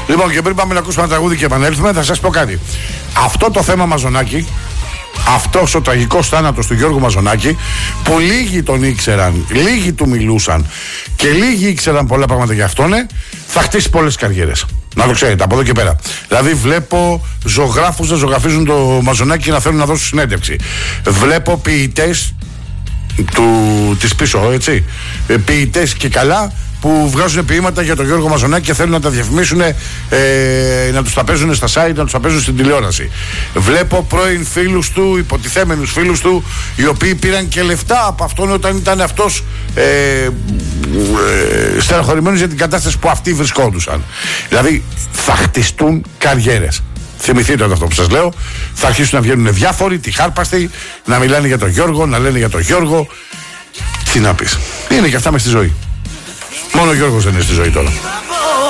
Λοιπόν, και πριν πάμε να ακούσουμε ένα τραγούδι και επανέλθουμε, θα σας πω κάτι. Αυτό το θέμα Μαζονάκη, αυτός ο τραγικός θάνατος του Γιώργου Μαζονάκη, που λίγοι τον ήξεραν, λίγοι του μιλούσαν και λίγοι ήξεραν πολλά πράγματα για αυτόν, θα χτίσει πολλές καριέρες. Να το ξέρετε, από εδώ και πέρα. Δηλαδή, βλέπω ζωγράφους να ζωγραφίζουν το Μαζονάκη και να θέλουν να δώσουν συνέντευξη. Βλέπω ποιητές της πίσω, έτσι. Ποιητές και καλά που βγάζουν ποίηματα για τον Γιώργο Μαζονάκη και θέλουν να τα διαφημίσουν, να τους τα παίζουν στα site, να τους τα παίζουν στην τηλεόραση. Βλέπω πρώην φίλους του, υποτιθέμενους φίλους του, οι οποίοι πήραν και λεφτά από αυτόν όταν ήταν αυτός στεναχωρημένος για την κατάσταση που αυτοί βρισκόντουσαν. Δηλαδή θα χτιστούν καριέρες. Θυμηθείτε αυτό που σας λέω. Θα αρχίσουν να βγαίνουν διάφοροι, τυχάρπαστοι, να μιλάνε για τον Γιώργο, να λένε για τον Γιώργο. Τι να πεις. Είναι και αυτά μες στη ζωή. Μόνο ο Γιώργος δεν είναι στη ζωή τώρα.